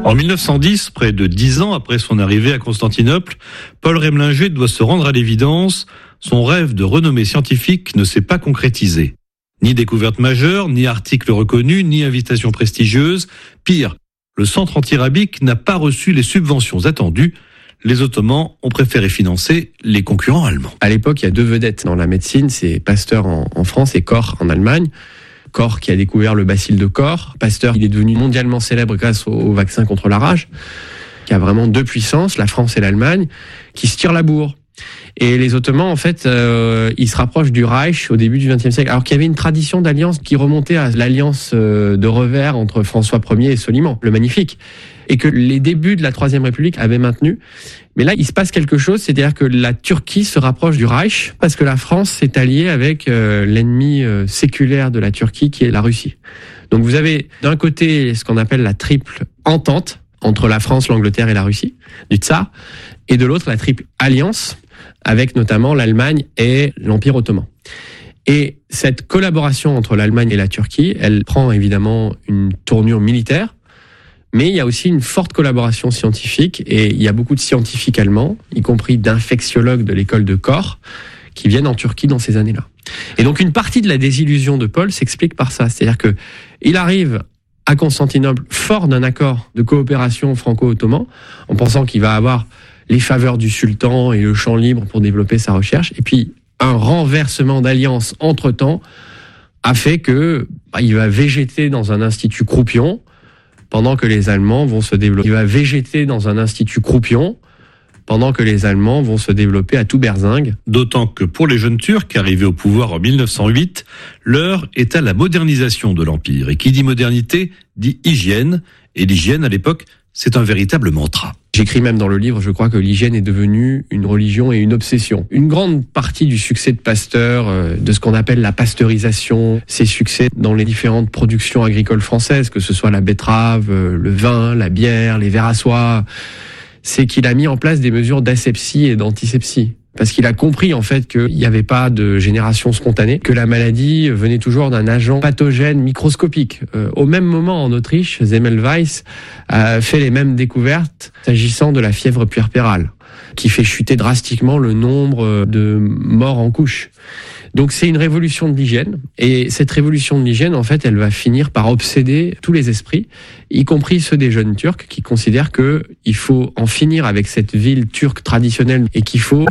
En 1910, près de 10 ans après son arrivée à Constantinople, Paul Rémlinger doit se rendre à l'évidence. Son rêve de renommée scientifique ne s'est pas concrétisé. Ni découverte majeure, ni article reconnu, ni invitation prestigieuse. Pire, le centre anti-rabique n'a pas reçu les subventions attendues. Les Ottomans ont préféré financer les concurrents allemands. À l'époque, il y a deux vedettes dans la médecine, c'est Pasteur en France et Koch en Allemagne. Koch qui a découvert le bacille de Koch. Pasteur, il est devenu mondialement célèbre grâce au vaccin contre la rage. Il y a vraiment deux puissances, la France et l'Allemagne, qui se tirent la bourre. Et les Ottomans, en fait, ils se rapprochent du Reich au début du XXe siècle. Alors qu'il y avait une tradition d'alliance qui remontait à l'alliance de revers entre François Ier et Soliman, le Magnifique. Et que les débuts de la Troisième République avaient maintenu. Mais là, il se passe quelque chose, c'est-à-dire que la Turquie se rapproche du Reich parce que la France s'est alliée avec l'ennemi séculaire de la Turquie, qui est la Russie. Donc vous avez d'un côté ce qu'on appelle la triple entente entre la France, l'Angleterre et la Russie, du Tsar, et de l'autre la triple alliance avec notamment l'Allemagne et l'Empire ottoman. Et cette collaboration entre l'Allemagne et la Turquie, elle prend évidemment une tournure militaire, mais il y a aussi une forte collaboration scientifique, et il y a beaucoup de scientifiques allemands, y compris d'infectiologues de l'école de Koch, qui viennent en Turquie dans ces années-là. Et donc une partie de la désillusion de Paul s'explique par ça, c'est-à-dire que il arrive à Constantinople fort d'un accord de coopération franco-ottoman, en pensant qu'il va avoir les faveurs du sultan et le champ libre pour développer sa recherche. Et puis, un renversement d'alliance entre-temps a fait que il va végéter dans un institut croupion pendant que les Allemands vont se développer. Il va végéter dans un institut croupion pendant que les Allemands vont se développer à tout berzingue. D'autant que pour les jeunes Turcs arrivés au pouvoir en 1908, l'heure est à la modernisation de l'Empire. Et qui dit modernité, dit hygiène. Et l'hygiène, à l'époque, c'est un véritable mantra. J'écris même dans le livre, je crois que l'hygiène est devenue une religion et une obsession. Une grande partie du succès de Pasteur, de ce qu'on appelle la pasteurisation, ses succès dans les différentes productions agricoles françaises, que ce soit la betterave, le vin, la bière, les verres à soie, c'est qu'il a mis en place des mesures d'asepsie et d'antisepsie. Parce qu'il a compris en fait qu'il n'y avait pas de génération spontanée, que la maladie venait toujours d'un agent pathogène microscopique. Au même moment, en Autriche, Semmelweis a fait les mêmes découvertes s'agissant de la fièvre puerpérale, qui fait chuter drastiquement le nombre de morts en couche. Donc c'est une révolution de l'hygiène, et cette révolution de l'hygiène, en fait, elle va finir par obséder tous les esprits, y compris ceux des jeunes Turcs qui considèrent que il faut en finir avec cette ville turque traditionnelle et qu'il faut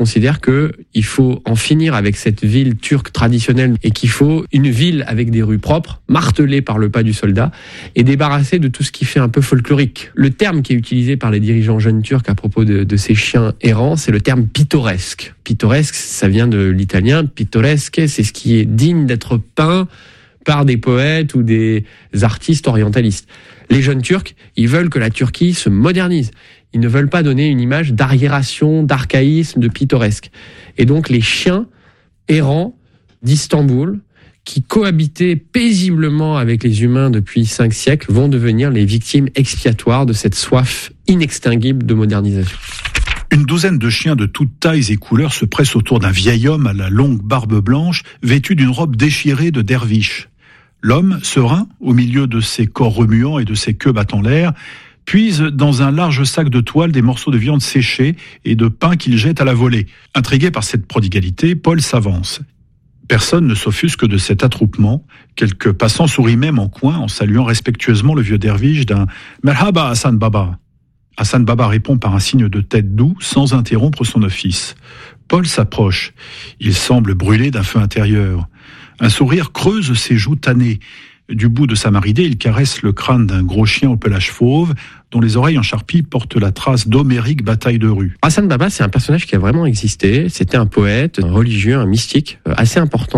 une ville avec des rues propres, martelée par le pas du soldat, et débarrassée de tout ce qui fait un peu folklorique. Le terme qui est utilisé par les dirigeants jeunes turcs à propos de ces chiens errants, c'est le terme pittoresque. Pittoresque, ça vient de l'italien. Pittoresque, c'est ce qui est digne d'être peint par des poètes ou des artistes orientalistes. Les jeunes Turcs, ils veulent que la Turquie se modernise. Ils ne veulent pas donner une image d'arriération, d'archaïsme, de pittoresque. Et donc les chiens errants d'Istanbul, qui cohabitaient paisiblement avec les humains depuis 5 siècles, vont devenir les victimes expiatoires de cette soif inextinguible de modernisation. Une douzaine de chiens de toutes tailles et couleurs se pressent autour d'un vieil homme à la longue barbe blanche, vêtu d'une robe déchirée de derviche. L'homme, serein, au milieu de ses corps remuants et de ses queues battant l'air, puise dans un large sac de toile des morceaux de viande séchée et de pain qu'il jette à la volée. Intrigué par cette prodigalité, Paul s'avance. Personne ne s'offusque de cet attroupement. Quelques passants sourient même en coin en saluant respectueusement le vieux derviche d'un « Merhaba Hassan Baba ». Hassan Baba répond par un signe de tête doux, sans interrompre son office. Paul s'approche. Il semble brûler d'un feu intérieur. Un sourire creuse ses joues tannées. Du bout de sa maridée, il caresse le crâne d'un gros chien au pelage fauve, dont les oreilles en charpie portent la trace d'homérique bataille de rue. Hassan Baba, c'est un personnage qui a vraiment existé. C'était un poète, un religieux, un mystique, assez important